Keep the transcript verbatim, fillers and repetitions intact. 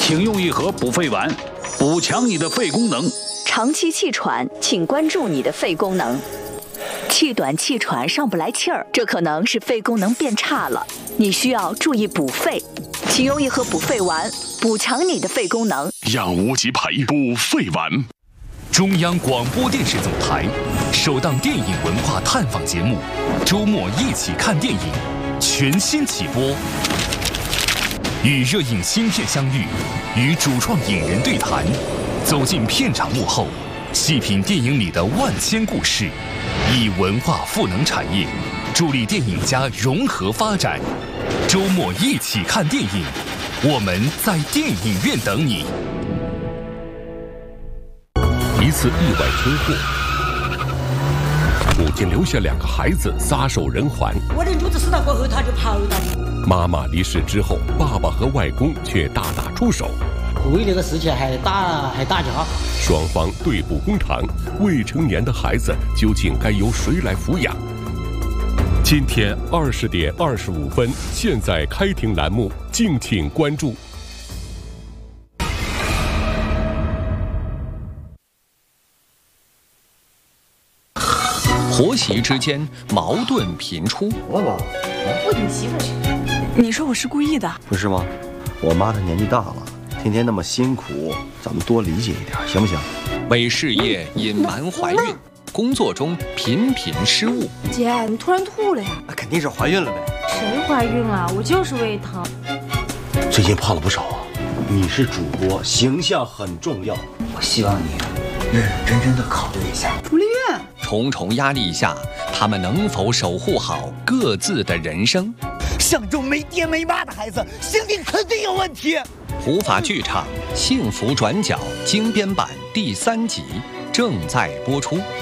请用一盒补肺丸，补强你的肺功能。 长期气喘，请关注你的肺功能。气短气喘上不来气儿，这可能是肺功能变差了，你需要注意补肺。请用一盒补肺丸，补强你的肺功能。 让无极培补肺丸。 中央广播电视总台首档电影文化探访节目《周末一起看电影》全新起播，与热映新片相遇，与主创影人对谈，走进片场幕后，细品电影里的万千故事，以文化赋能产业，助力电影家融合发展。周末一起看电影，我们在电影院等你。 一次意外车祸，母亲留下两个孩子撒手人寰。 我的肚子死了过后，他就跑了。 妈妈离世之后，爸爸和外公却大打出手， 为这个事情还打还打架。 双方对簿公堂，未成年的孩子究竟该由谁来抚养？今天二十点二十五分，现在开庭栏目，敬请关注。 婆媳之间矛盾频出。 我妈， 我你媳妇儿， 你说我是故意的？ 不是吗？我妈她年纪大了，天天那么辛苦，咱们多理解一点，行不行？ 为事业隐瞒怀孕，工作中频频失误。 姐，你突然吐了呀？ 那肯定是怀孕了呗。 谁怀孕了？我就是胃疼。 最近胖了不少啊。你是主播，形象很重要。 我希望你认认真真的考虑一下。 福利院。 重重压力下，他们能否守护好各自的人生？ 像这种没爹没妈的孩子，心理肯定有问题。 普法剧场《幸福转角》精编版第三集正在播出。